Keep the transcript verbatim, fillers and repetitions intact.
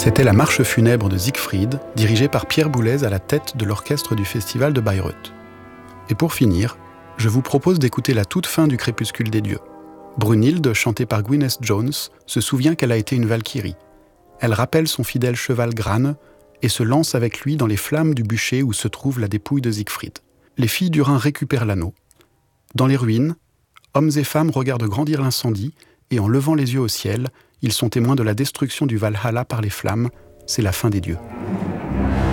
C'était la marche funèbre de Siegfried, dirigée par Pierre Boulez à la tête de l'orchestre du festival de Bayreuth. Et pour finir, je vous propose d'écouter la toute fin du Crépuscule des dieux. Brunhilde, chantée par Gwyneth Jones, se souvient qu'elle a été une valkyrie. Elle rappelle son fidèle cheval Grane et se lance avec lui dans les flammes du bûcher où se trouve la dépouille de Siegfried. Les filles du Rhin récupèrent l'anneau. Dans les ruines, hommes et femmes regardent grandir l'incendie et en levant les yeux au ciel, ils sont témoins de la destruction du Valhalla par les flammes. C'est la fin des dieux.